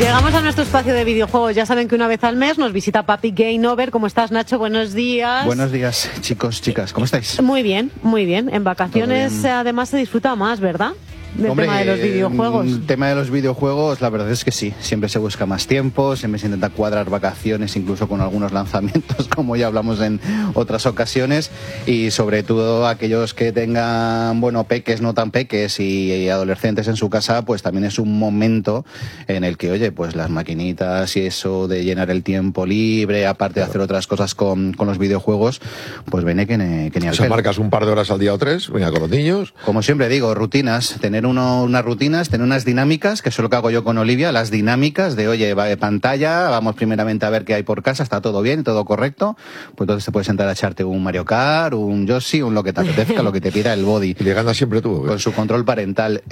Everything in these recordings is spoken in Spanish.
Llegamos a nuestro espacio de videojuegos. Ya saben que una vez al mes nos visita Papi Game Over. ¿Cómo estás, Nacho? Buenos días. Buenos días, chicos, chicas. ¿Cómo estáis? Muy bien, muy bien. En vacaciones además se disfruta más, ¿verdad? Del tema de los videojuegos. El tema de los videojuegos, la verdad es que sí. Siempre se busca más tiempo, siempre se intenta cuadrar vacaciones, incluso con algunos lanzamientos, como ya hablamos en otras ocasiones. Y sobre todo aquellos que tengan, bueno, peques, no tan peques y adolescentes en su casa, pues también es un momento en el que, oye, pues las maquinitas y eso de llenar el tiempo libre, aparte de hacer otras cosas con los videojuegos, pues viene que ni al pelo. Marcas un par de horas al día o 3, venga, con los niños. Como siempre digo, rutinas, tener unas rutinas, tener unas dinámicas, que eso es lo que hago yo con Olivia, las dinámicas de, oye, va de pantalla, vamos primeramente a ver qué hay por casa, está todo bien, todo correcto, pues entonces te puedes sentar a echarte un Mario Kart, un Yoshi, un lo que te apetezca, lo que te pida el body. ¿Y le ganas siempre tú? Con su control parental.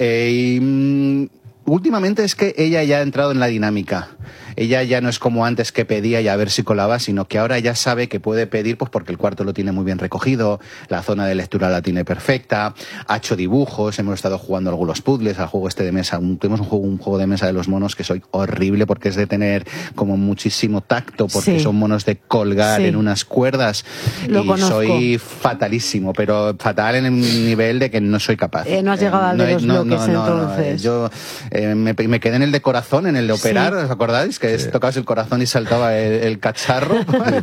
Últimamente es que ella ya ha entrado en la dinámica. Ella ya no es como antes que pedía y a ver si colaba, sino que ahora ya sabe que puede pedir, pues porque el cuarto lo tiene muy bien recogido, la zona de lectura la tiene perfecta, ha hecho dibujos, hemos estado jugando algunos puzzles, al juego este de mesa, tenemos un juego de mesa de los monos que soy horrible porque es de tener como muchísimo tacto, porque son monos de colgar en unas cuerdas lo y conozco. Soy fatalísimo, pero fatal en el nivel de que no soy capaz. No has llegado al de los bloques entonces. Yo me quedé en el de corazón, en el de operar, ¿os acordáis? Que tocabas el corazón y saltaba el cacharro.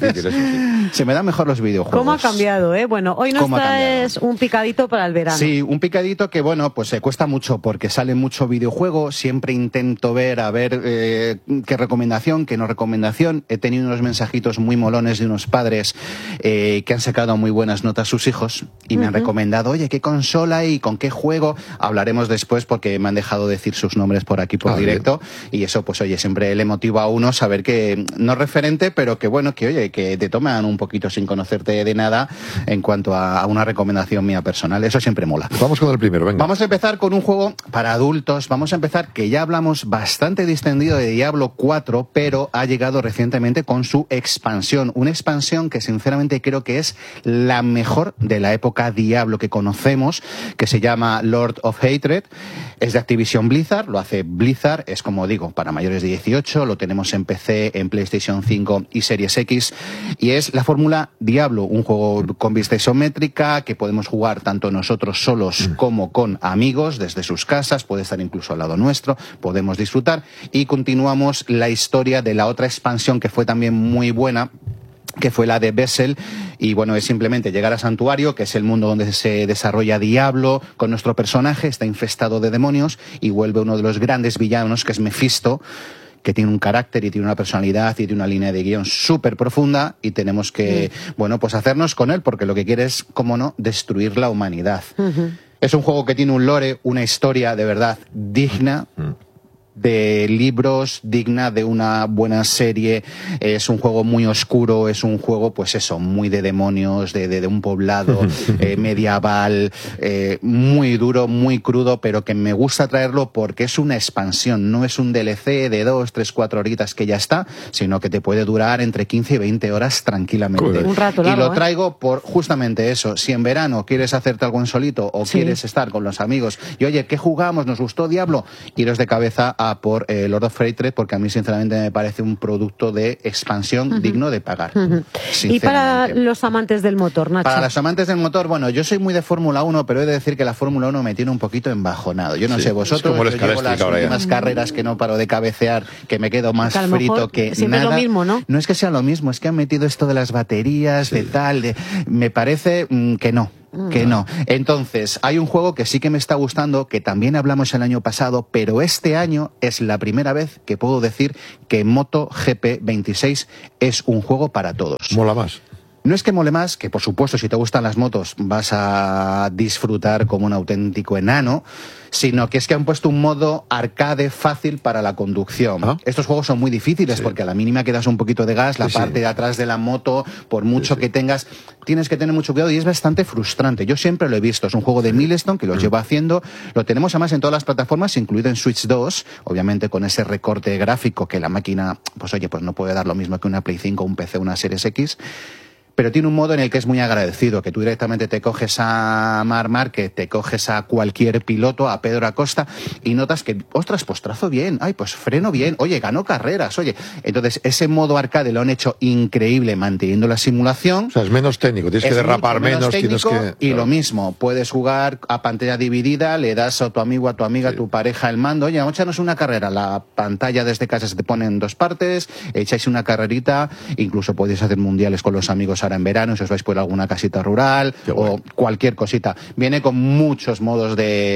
Se me dan mejor los videojuegos. ¿Cómo ha cambiado, Bueno, hoy nos traes un picadito para el verano. Sí, un picadito que, bueno, pues se cuesta mucho porque sale mucho videojuego. Siempre intento ver, a ver qué recomendación, qué no recomendación. He tenido unos mensajitos muy molones de unos padres que han sacado muy buenas notas sus hijos y me han recomendado, oye, ¿qué consola y con qué juego? Hablaremos después porque me han dejado decir sus nombres por aquí por directo. Bien. Y eso, pues, oye, siempre le motiva a uno saber que, no referente, pero que bueno, que oye, que te toman un poquito sin conocerte de nada en cuanto a una recomendación mía personal. Eso siempre mola. Vamos con el primero, venga. Vamos a empezar con un juego para adultos. Vamos a empezar que ya hablamos bastante distendido de Diablo 4, pero ha llegado recientemente con su expansión. Una expansión que sinceramente creo que es la mejor de la época Diablo que conocemos, que se llama Lord of Hatred. Es de Activision Blizzard, lo hace Blizzard, es como digo, para mayores de 18, lo tenemos en PC, en PlayStation 5 y Series X, y es la fórmula Diablo, un juego con vista isométrica que podemos jugar tanto nosotros solos como con amigos desde sus casas, puede estar incluso al lado nuestro, podemos disfrutar, y continuamos la historia de la otra expansión que fue también muy buena, que fue la de Vessel, y bueno, es simplemente llegar a Santuario, que es el mundo donde se desarrolla Diablo, con nuestro personaje, está infestado de demonios, y vuelve uno de los grandes villanos, que es Mephisto, que tiene un carácter y tiene una personalidad y tiene una línea de guión súper profunda, y tenemos que, bueno, pues hacernos con él, porque lo que quiere es, como no, destruir la humanidad. Es un juego que tiene un lore, una historia de verdad digna de libros, digna de una buena serie. Es un juego muy oscuro, es un juego, pues eso, muy de demonios, de un poblado medieval, muy duro, muy crudo, pero que me gusta traerlo porque es una expansión, no es un DLC de 2, 3, 4 horitas que ya está, sino que te puede durar entre 15 y 20 horas tranquilamente. Un rato largo, y lo traigo por justamente eso. Si en verano quieres hacerte algo en solito o quieres estar con los amigos y, oye, ¿qué jugamos? ¿Nos gustó Diablo? Iros de cabeza a por Lord of Hatred, porque a mí sinceramente me parece un producto de expansión digno de pagar. ¿Y para los amantes del motor, Nacho? Para los amantes del motor, bueno, yo soy muy de Fórmula 1, pero he de decir que la Fórmula 1 me tiene un poquito embajonado. Yo no sé vosotros, yo llevo las últimas carreras que no paro de cabecear, que me quedo más frito que siempre nada. Es lo mismo, ¿no? No es que sea lo mismo, es que han metido esto de las baterías, de tal, me parece que no. Que no. Entonces, hay un juego que sí que me está gustando, que también hablamos el año pasado, pero este año es la primera vez que puedo decir que MotoGP 26 es un juego para todos. Mola más. No es que mole más, que por supuesto si te gustan las motos vas a disfrutar como un auténtico enano, sino que es que han puesto un modo arcade fácil para la conducción. Estos juegos son muy difíciles porque a la mínima que das un poquito de gas, la parte de atrás de la moto, por mucho que tengas, tienes que tener mucho cuidado y es bastante frustrante. Yo siempre lo he visto, es un juego de Milestone que lo llevo haciendo, lo tenemos además en todas las plataformas, incluido en Switch 2, obviamente con ese recorte gráfico que la máquina, pues oye, pues no puede dar lo mismo que una Play 5, un PC, una Series X. pero tiene un modo en el que es muy agradecido, que tú directamente te coges a Marc Márquez, te coges a cualquier piloto, a Pedro Acosta, y notas que, ostras, pues trazo bien, ay, pues freno bien, oye, ganó carreras, oye. Entonces, ese modo arcade lo han hecho increíble manteniendo la simulación. O sea, es menos técnico, tienes que derrapar menos, tienes que... Y lo mismo, puedes jugar a pantalla dividida, le das a tu amigo, a tu amiga, a tu pareja el mando, oye, vamos a echarnos una carrera, la pantalla desde casa se te pone en dos partes, echáis una carrerita, incluso podéis hacer mundiales con los amigos ahora en verano, si os vais por alguna casita rural o cualquier cosita. Viene con muchos modos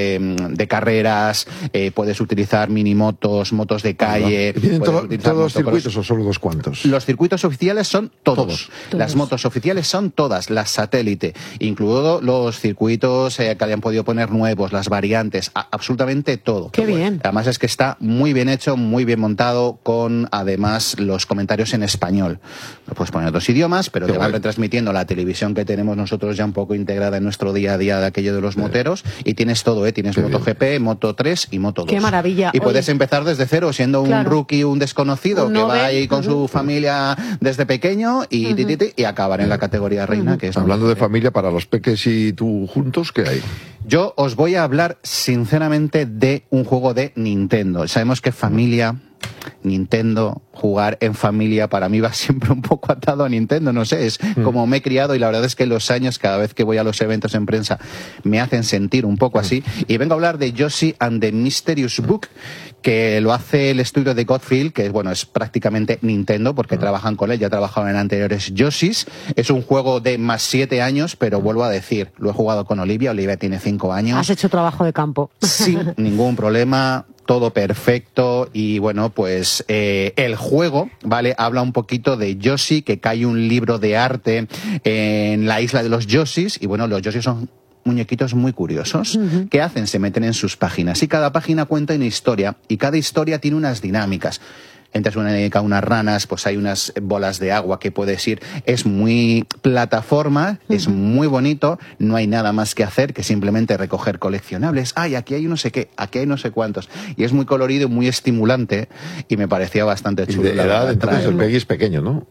de carreras, puedes utilizar minimotos, motos de calle. ¿Vienen todos los circuitos o solo unos cuantos? Los circuitos oficiales son todos. Las motos oficiales son todas, las satélite, incluido los circuitos que hayan podido poner nuevos, las variantes, absolutamente todo. Qué bien. Además es que está muy bien hecho, muy bien montado, con además los comentarios en español. Lo puedes poner en otros idiomas, pero te van retransmitiendo la televisión que tenemos nosotros ya un poco integrada en nuestro día a día de aquello de los moteros, y tienes todo, tienes MotoGP, Moto 3 y Moto 2. Qué maravilla. Y puedes empezar desde cero, siendo un rookie, un desconocido, que va ahí con su familia desde pequeño y acabar en la categoría reina. Que es hablando de familia, para los peques y tú juntos, ¿qué hay? Yo os voy a hablar sinceramente de un juego de Nintendo. Sabemos que familia, Nintendo, jugar en familia, para mí va siempre un poco atado a Nintendo, no sé, es como me he criado, y la verdad es que los años, cada vez que voy a los eventos en prensa, me hacen sentir un poco así. Y vengo a hablar de Yoshi and the Mysterious Book, que lo hace el estudio de Godfield, que bueno, es prácticamente Nintendo, porque trabajan con él, ya trabajaron en anteriores Yoshis. Es un juego de más 7 años, pero vuelvo a decir, lo he jugado con Olivia tiene 5 años. Has hecho trabajo de campo. Sin ningún problema, todo perfecto. Y bueno, pues el juego, ¿vale? Habla un poquito de Yoshi, que cae un libro de arte en la isla de los Yoshis, y bueno, los Yoshis son muñequitos muy curiosos. ¿Qué hacen? Se meten en sus páginas, y cada página cuenta una historia, y cada historia tiene unas dinámicas. Entras unas ranas, pues hay unas bolas de agua que puedes ir. Es muy plataforma, es muy bonito, no hay nada más que hacer que simplemente recoger coleccionables. Ay, aquí hay no sé qué, aquí hay no sé cuántos. Y es muy colorido, muy estimulante, y me parecía bastante chulo. Y de edad, entonces el Peggy es pequeño, ¿no?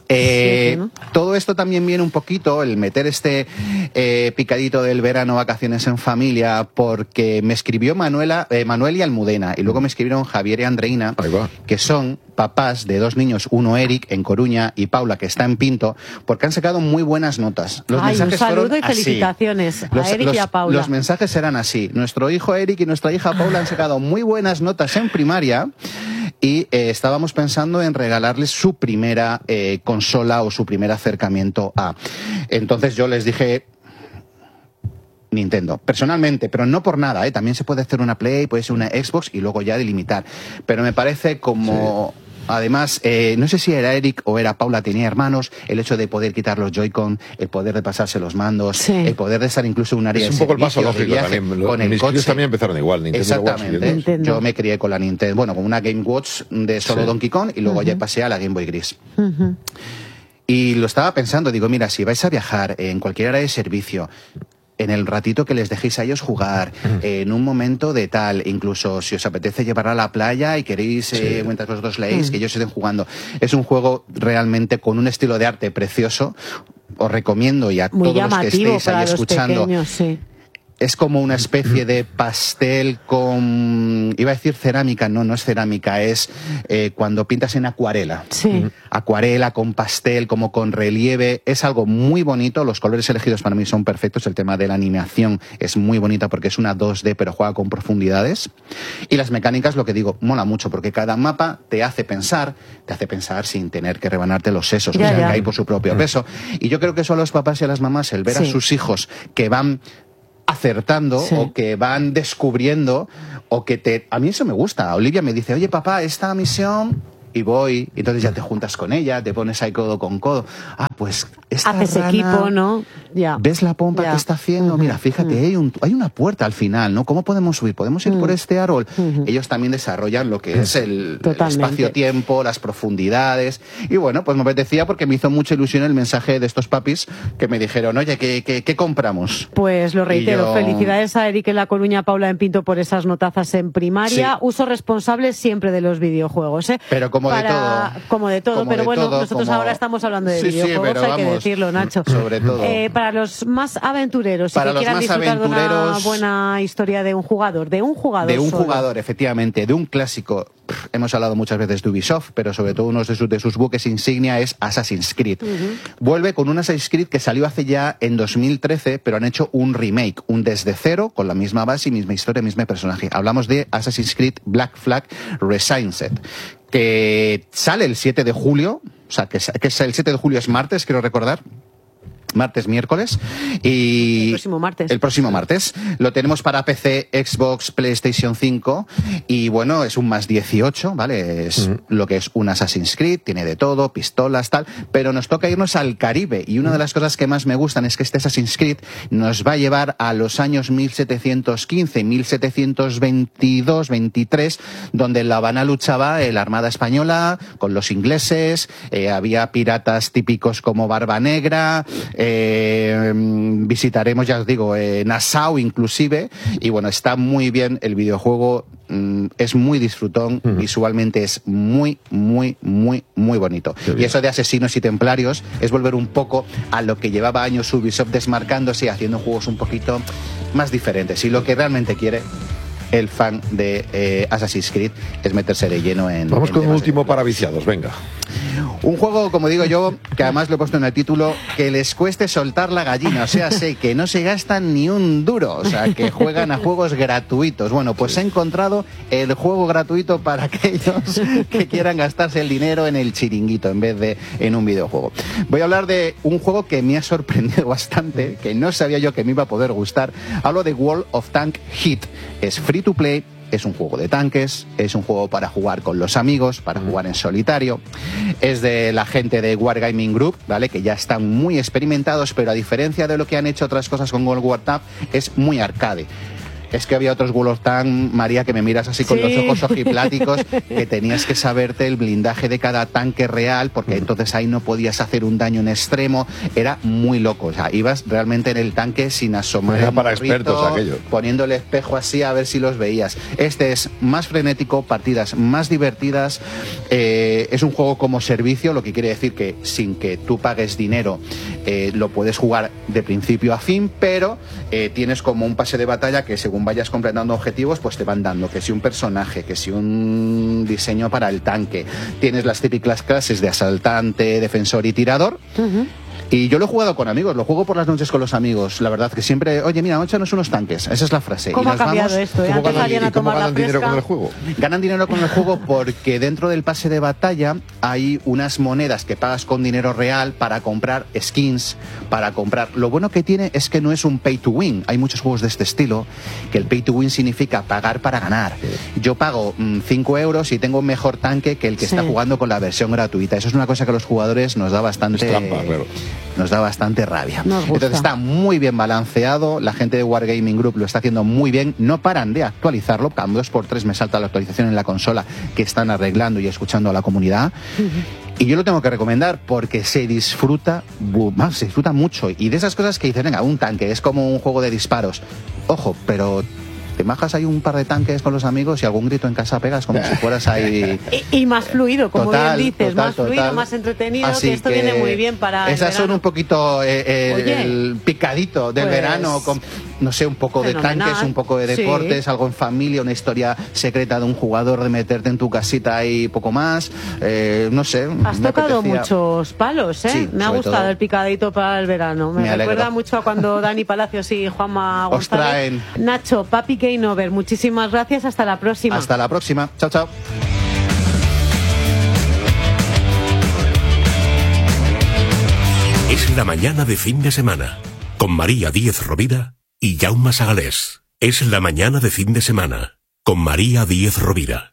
¿no? Todo esto también viene un poquito, el meter este picadito del verano, vacaciones en familia, porque me escribió Manuel y Almudena, y luego me escribieron Javier y Andreina, que son papás de 2 niños, uno Eric en Coruña y Paula, que está en Pinto, porque han sacado muy buenas notas. Los mensajes un saludo fueron y felicitaciones así. a Eric y a Paula. Los mensajes eran así: nuestro hijo Eric y nuestra hija Paula han sacado muy buenas notas en primaria, y estábamos pensando en regalarles su primera consola o su primer acercamiento a. Entonces yo les dije Nintendo, personalmente, pero no por nada, también se puede hacer una Play, puede ser una Xbox y luego ya delimitar. Pero me parece como... Sí. Además, no sé si era Eric o era Paula, tenía hermanos, el hecho de poder quitar los Joy-Con, el poder de pasarse los mandos, el poder de estar incluso en un área de servicio. Es un poco el paso lógico también. Con el mis coche. críos también empezaron igual, Nintendo. Exactamente. Watch, yo me crié con la Nintendo, bueno, con una Game Watch de solo Donkey Kong, y luego ya pasé a la Game Boy Gris. Y lo estaba pensando, digo, mira, si vais a viajar en cualquier área de servicio, en el ratito que les dejéis a ellos jugar, en un momento de tal, incluso si os apetece llevar a la playa y queréis, mientras vosotros leéis, que ellos estén jugando. Es un juego realmente con un estilo de arte precioso. Os recomiendo, y a muy todos los que estéis ahí escuchando. Pequeños, es como una especie de pastel con... Iba a decir cerámica, no es cerámica, es cuando pintas en acuarela. Sí. Acuarela con pastel, como con relieve. Es algo muy bonito, los colores elegidos para mí son perfectos, el tema de la animación es muy bonita porque es una 2D pero juega con profundidades. Y las mecánicas, lo que digo, mola mucho porque cada mapa te hace pensar sin tener que rebanarte los sesos, o sea, que hay por su propio peso. Y yo creo que eso a los papás y a las mamás, el ver a sus hijos que van acertando o que van descubriendo, o que a mí eso me gusta. Olivia me dice, oye papá, esta misión, y voy, y entonces ya te juntas con ella, te pones ahí codo con codo. Ah, pues esta haces rana, equipo, ¿no? Ya. ¿Ves la pompa que está haciendo? Mira, fíjate, hay una puerta al final, ¿no? ¿Cómo podemos subir? ¿Podemos ir por este árbol? Ellos también desarrollan lo que es el espacio-tiempo, las profundidades. Y bueno, pues me apetecía porque me hizo mucha ilusión el mensaje de estos papis que me dijeron, oye, ¿qué compramos? Pues lo reitero, felicidades a Eric en La Coruña, Paula en Pinto por esas notazas en primaria. Uso responsable siempre de los videojuegos, ¿eh? Pero como Como de todo, pero bueno, nosotros ahora estamos hablando de videojuegos, hay que decirlo, Nacho. Sobre todo. Para los más aventureros, si quieran disfrutar de una buena historia de un jugador, de un jugador, efectivamente, de un clásico. Hemos hablado muchas veces de Ubisoft, pero sobre todo uno de sus buques insignia es Assassin's Creed. Vuelve con un Assassin's Creed que salió hace ya en 2013, pero han hecho un remake, un desde cero, con la misma base y misma historia, mismo personaje. Hablamos de Assassin's Creed Black Flag Resynced, que sale el 7 de julio, o sea, que el 7 de julio es martes, quiero recordar. Miércoles y el próximo martes lo tenemos para PC, Xbox, PlayStation 5 y bueno, es un más 18, ¿vale? Es lo que es un Assassin's Creed, tiene de todo, pistolas, tal, pero nos toca irnos al Caribe y una de las cosas que más me gustan es que este Assassin's Creed nos va a llevar a los años 1715, 1722, 23, donde en La Habana luchaba la Armada Española con los ingleses, había piratas típicos como Barba Negra, visitaremos, ya os digo, Nassau inclusive, y bueno, está muy bien el videojuego, es muy disfrutón, visualmente es muy, muy, muy, muy bonito. Y eso de asesinos y templarios es volver un poco a lo que llevaba años Ubisoft desmarcándose y haciendo juegos un poquito más diferentes. Y lo que realmente quiere el fan de Assassin's Creed es meterse de lleno en... Vamos con un último para viciados, venga. Un juego, como digo yo, que además lo he puesto en el título, que les cueste soltar la gallina, o sea, sé que no se gastan ni un duro, o sea, que juegan a juegos gratuitos. Bueno, pues he encontrado el juego gratuito para aquellos que quieran gastarse el dinero en el chiringuito en vez de en un videojuego. Voy a hablar de un juego que me ha sorprendido bastante, que no sabía yo que me iba a poder gustar. Hablo de World of Tanks Hit. Es free to play. Es un juego de tanques, es un juego para jugar con los amigos, para jugar en solitario. Es de la gente de Wargaming Group, ¿vale? Que ya están muy experimentados, pero a diferencia de lo que han hecho otras cosas con World War Tanks, es muy arcade. Es que había otros World of Tanks, María, que me miras así con los ojos ojipláticos, que tenías que saberte el blindaje de cada tanque real, porque entonces ahí no podías hacer un daño en extremo. Era muy loco, o sea, ibas realmente en el tanque sin asomar. Era para expertos aquello. Poniendo el espejo así a ver si los veías. Este es más frenético, partidas más divertidas. Es un juego como servicio, lo que quiere decir que sin que tú pagues dinero lo puedes jugar de principio a fin, pero tienes como un pase de batalla que según vayas completando objetivos, pues te van dando que si un personaje, que si un diseño para el tanque. Tienes las típicas clases de asaltante, defensor y tirador. Y yo lo he jugado con amigos, lo juego por las noches con los amigos. La verdad que siempre, oye, mira, échanos unos tanques. Esa es la frase. ¿Cómo ha cambiado esto? ¿Cómo ganan dinero con el juego? Ganan dinero con el juego porque dentro del pase de batalla hay unas monedas que pagas con dinero real para comprar skins, para comprar... Lo bueno que tiene es que no es un pay to win. Hay muchos juegos de este estilo que el pay to win significa pagar para ganar. Yo pago 5 euros y tengo un mejor tanque que el que está jugando con la versión gratuita. Eso es una cosa que a los jugadores nos da bastante... Es trampa, claro. Nos da bastante rabia. Entonces está muy bien balanceado, la gente de Wargaming Group lo está haciendo muy bien, no paran de actualizarlo, cada 2x3 me salta la actualización en la consola que están arreglando y escuchando a la comunidad. Y yo lo tengo que recomendar porque se disfruta mucho. Y de esas cosas que dicen, venga, un tanque es como un juego de disparos. Ojo, pero... te majas ahí un par de tanques con los amigos y algún grito en casa pegas como si fueras ahí... y más fluido, como bien dices, más fluido, más entretenido, así que esto viene muy bien para esas son un poquito el picadito del verano, con, no sé, un poco de tanques, un poco de deportes, algo en familia, una historia secreta de un jugador, de meterte en tu casita y poco más, no sé. Has tocado muchos palos, ¿eh? Sí, me ha gustado todo el picadito para el verano. Me recuerda mucho a cuando Dani Palacios y Juanma González. Nacho, Papi Game Over, muchísimas gracias, hasta la próxima. Hasta la próxima, chao, chao. Es la mañana de fin de semana, con María Díez Rovira y Jaume Sagalés. Es la mañana de fin de semana, con María Díez Rovira.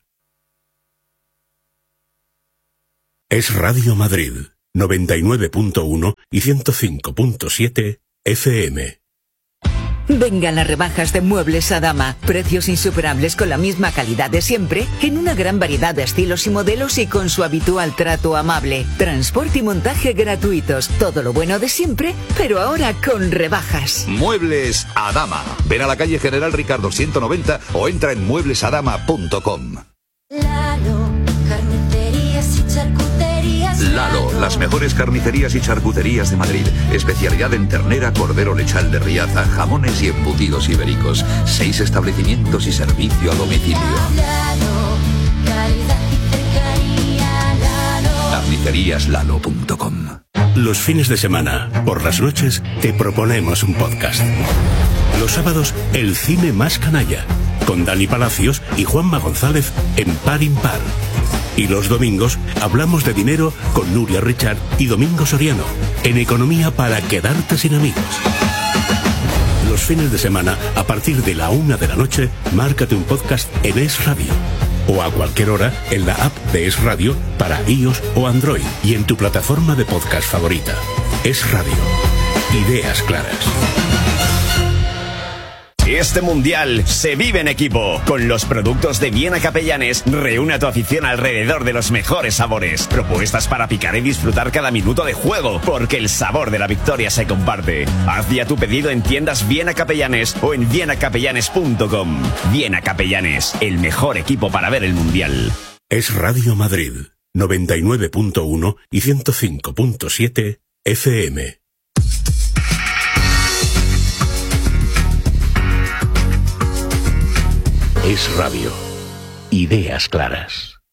Es Radio Madrid, 99.1 y 105.7 FM. Vengan las rebajas de Muebles Adama. Precios insuperables con la misma calidad de siempre, en una gran variedad de estilos y modelos y con su habitual trato amable. Transporte y montaje gratuitos. Todo lo bueno de siempre, pero ahora con rebajas. Muebles Adama. Ven a la calle General Ricardo 190 o entra en mueblesadama.com. Lalo, carnicerías Las mejores carnicerías y charcuterías de Madrid. Especialidad en ternera, cordero lechal de Riaza, jamones y embutidos ibéricos. 6 establecimientos y servicio a domicilio. Carniceríaslalo.com. Los fines de semana, por las noches, te proponemos un podcast. Los sábados, el cine más canalla, con Dani Palacios y Juanma González en Par Impar. Y los domingos, hablamos de dinero con Nuria Richard y Domingo Soriano, en Economía para quedarte sin amigos. Los fines de semana, a partir de la 1 de la noche, márcate un podcast en Es Radio. O a cualquier hora en la app de Es Radio para iOS o Android y en tu plataforma de podcast favorita. Es Radio. Ideas claras. Este mundial se vive en equipo. Con los productos de Viena Capellanes, reúne a tu afición alrededor de los mejores sabores. Propuestas para picar y disfrutar cada minuto de juego, porque el sabor de la victoria se comparte. Haz ya tu pedido en tiendas Viena Capellanes o en vienacapellanes.com. Viena Capellanes, el mejor equipo para ver el mundial. Es Radio Madrid, 99.1 y 105.7 FM. Es Radio. Ideas claras.